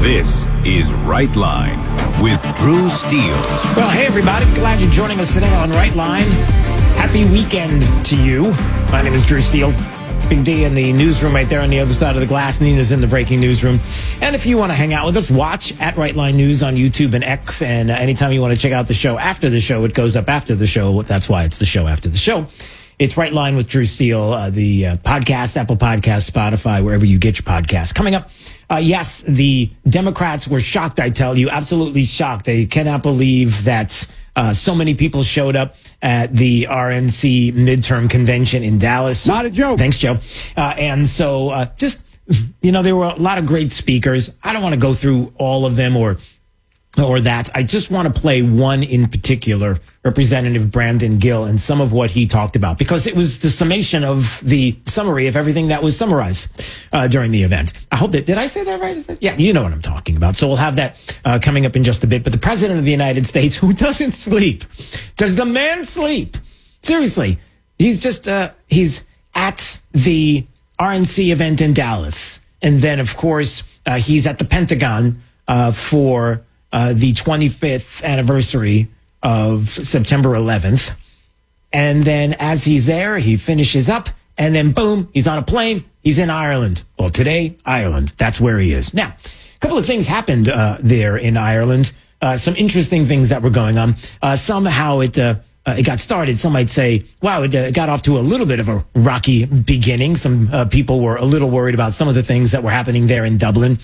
This is Right Line with Drew Steele. Well, hey, everybody. Glad you're joining us today on Right Line. Happy weekend to you. My name is Drew Steele. Big D in the newsroom right there on the other side of the glass. Nina's in the breaking newsroom. And if you want to hang out with us, watch at Right Line News on YouTube and X. And anytime you want to check out the show after the show, it goes up after the show. That's why it's the show after the show. It's Right Line with Drew Steele, the podcast, Apple Podcasts, Spotify, wherever you get your podcasts. Coming up, yes, the Democrats were shocked, I tell you, absolutely shocked. They cannot believe that so many people showed up at the RNC midterm convention in Dallas. Not a joke. Thanks, Joe. And so just, you know, there were a lot of great speakers. I don't want to go through all of them or that. I just want to play one in particular, Representative Brandon Gill, and some of what he talked about, because it was the summation of the summary of everything that was summarized during the event. I hope that, did I say that right? Yeah, you know what I'm talking about. So we'll have that coming up in just a bit. But the President of the United States, who doesn't sleep, does the man sleep? Seriously, he's just, he's at the RNC event in Dallas. And then, of course, he's at the Pentagon for the 25th anniversary of September 11th. And then as he's there, he finishes up, and then boom, he's on a plane. He's in Ireland. Well, today, Ireland. That's where he is. Now, a couple of things happened there in Ireland. Some interesting things that were going on. Somehow it got started. Some might say, wow, it got off to a little bit of a rocky beginning. Some people were a little worried about some of the things that were happening there in Dublin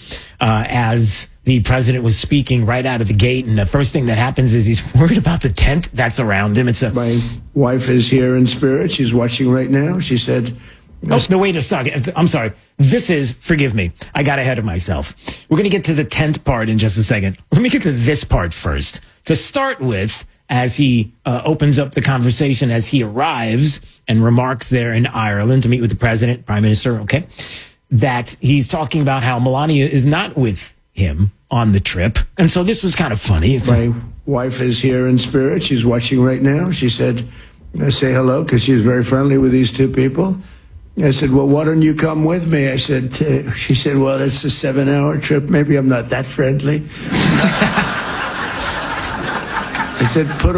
as the president was speaking right out of the gate. And the first thing that happens is he's worried about the tent that's around him. My wife is here in spirit. She's watching right now. She said... Oh, no, wait a second. I'm sorry. Forgive me. I got ahead of myself. We're going to get to the tent part in just a second. Let me get to this part first. To start with, as he opens up the conversation, as he arrives and remarks there in Ireland to meet with the president, prime minister, okay, that he's talking about how Melania is not with him on the trip. And so this was kind of funny. My wife is here in spirit. She's watching right now. She said, say hello, because she's very friendly with these two people. I said, well, why don't you come with me? I said, she said, well, it's a 7-hour trip. Maybe I'm not that friendly. I said, put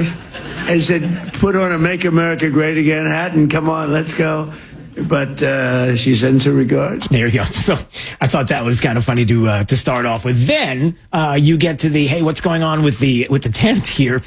on a Make America Great Again hat and come on, let's go. But she sends her regards. There you go. So I thought that was kind of funny to start off with. Then you get to the, hey, what's going on with the tent here?